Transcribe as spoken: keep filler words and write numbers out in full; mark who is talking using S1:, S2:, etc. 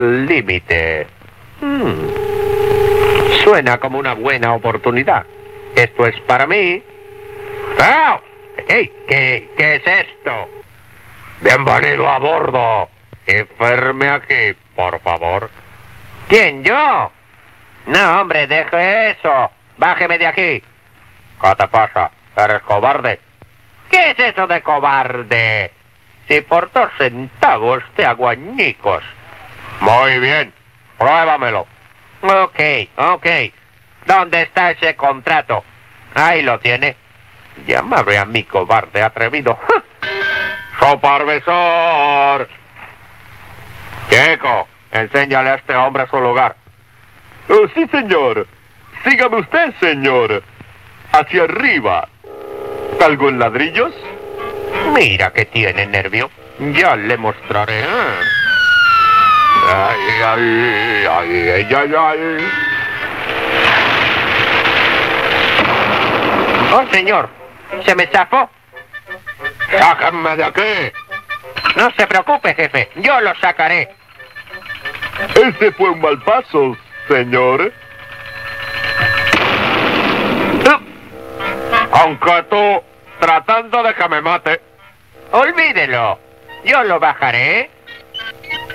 S1: límite. Hmm. Suena como una buena oportunidad. Esto es para mí. ¡Ah! ¡Ey! ¿Qué, ¿Qué es esto? Bienvenido a bordo. Enferme aquí, por favor. ¿Quién, yo? No, hombre, deje eso. Bájeme de aquí. ¿Qué te pasa? ¿Eres cobarde? ¿Qué es eso de cobarde? Si por dos centavos te hago añicos. Muy bien. Pruébamelo. Ok, ok. ¿Dónde está ese contrato? Ahí lo tiene. Llamaré a mi cobarde atrevido. ¡Supervisor! Chico, enséñale a este hombre su lugar.
S2: Oh, sí, señor. Sígame usted, señor. Hacia arriba. ¿Algo en ladrillos?
S1: Mira que tiene nervio. Ya le mostraré. Ay, ay, ay, ay, ay, ay. Oh, señor. ¿Se me zafó? ¡Sáquenme de aquí! No se preocupe, jefe. Yo lo sacaré.
S2: Ese fue un mal paso, señor.
S1: Aunque tú, tratando de que me mate. Olvídelo. Yo lo bajaré.